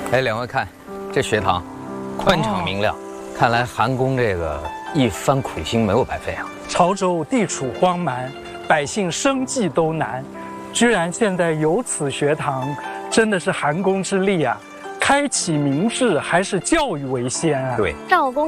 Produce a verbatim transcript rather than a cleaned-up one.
哎，两位看，这学堂宽敞明亮，哦、看来韩公这个一番苦心没有白费啊。 潮州地处荒蛮，百姓生计都难，居然现在有此学堂，真的是韩公之力啊！开启民智还是教育为先啊？ 对， 赵公。